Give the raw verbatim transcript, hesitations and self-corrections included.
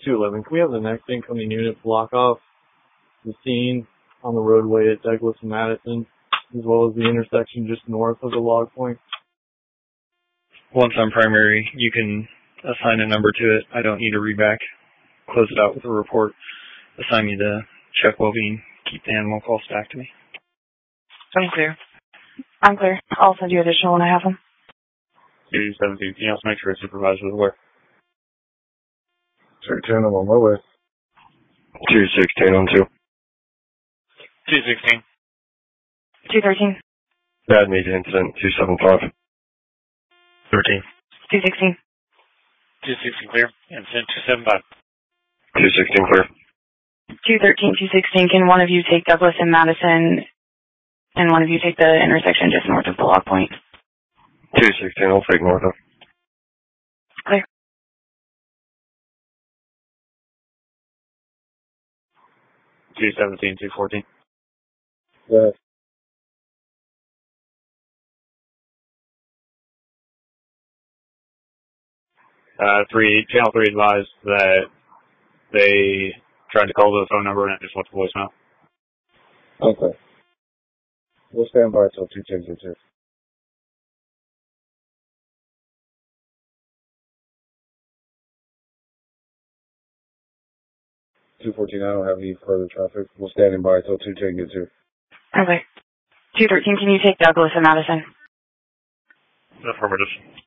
two eleven, can we have the next incoming unit block off the scene on the roadway at Douglas and Madison, as well as the intersection just north of the log point? Once I'm primary, you can assign a number to it. I don't need to read back. Close it out with a report. Assign me the check well-being. Keep the animal call stacked to me. I'm clear. I'm clear. I'll send you additional when I have them. two seventeen, can you also make sure a supervisor is aware? Sure, ten, I'm on my way. two sixteen on two. two sixteen. two thirteen. Bad media incident, two seventy-five. thirteen. two sixteen. two sixteen clear. Incident two seventy-five. two sixteen clear. two thirteen, two sixteen. Can one of you take Douglas and Madison, and one of you take the intersection just north of the log point? two sixteen, I'll take north of. Clear. two seventeen, two fourteen. Yeah. Uh, three, channel three advised that they tried to call the phone number and it just went to voicemail. Okay. We'll stand by until two ten gets here. two fourteen, I don't have any further traffic. We'll stand by until two ten gets here. Okay. two thirteen, can you take Douglas and Madison? Affirmative.